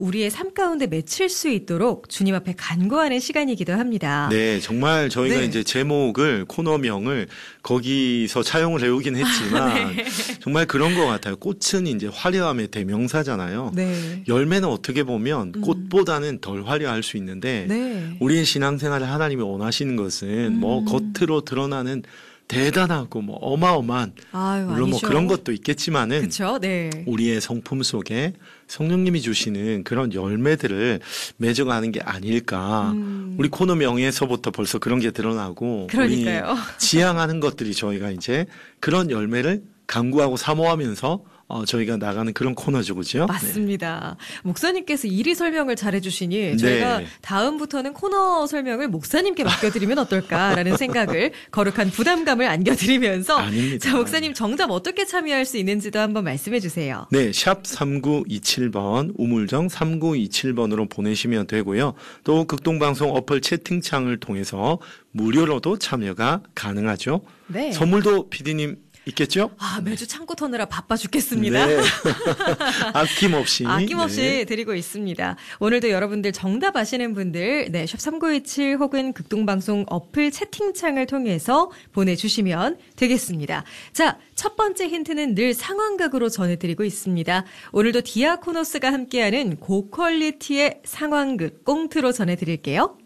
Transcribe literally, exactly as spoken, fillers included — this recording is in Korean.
우리의 삶 가운데 맺힐 수 있도록 주님 앞에 간구하는 시간이기도 합니다. 네, 정말 저희가 네. 이제 제목을 코너명을 거기서 차용을 해오긴 했지만 네. 정말 그런 것 같아요. 꽃은 이제 화려함의 대명사잖아요. 네. 열매는 어떻게 보면 음. 꽃보다는 덜 화려할 수 있는데 네. 우리의 신앙생활을 하나님이 원하시는 것은 음. 뭐 겉으로 드러나는 대단하고 뭐 어마어마한 아유, 물론 뭐 아니죠. 그런 것도 있겠지만은 그렇죠. 네. 우리의 성품 속에 성령님이 주시는 그런 열매들을 맺어가는 게 아닐까. 음. 우리 코너 명에서부터 벌써 그런 게 드러나고 그러니까요. 우리 지향하는 것들이 저희가 이제 그런 열매를 간구하고 사모하면서 어, 저희가 나가는 그런 코너죠, 그죠? 맞습니다. 네. 목사님께서 이리 설명을 잘해주시니 저희가 네. 다음부터는 코너 설명을 목사님께 맡겨드리면 어떨까라는 생각을 거룩한 부담감을 안겨드리면서 아닙니다. 자 목사님 정답 어떻게 참여할 수 있는지도 한번 말씀해 주세요. 네, 샵 삼구이칠 번, 우물정 삼구이칠 번으로 보내시면 되고요. 또 극동방송 어플 채팅창을 통해서 무료로도 참여가 가능하죠. 네. 선물도 피디님 있겠죠? 아, 매주 창고 터느라 바빠 죽겠습니다. 네. 아낌없이. 아낌없이 네. 드리고 있습니다. 오늘도 여러분들 정답 아시는 분들, 네, 샵 삼구이칠 혹은 극동방송 어플 채팅창을 통해서 보내주시면 되겠습니다. 자, 첫 번째 힌트는 늘 상황극으로 전해드리고 있습니다. 오늘도 디아코노스가 함께하는 고퀄리티의 상황극 꽁트로 전해드릴게요.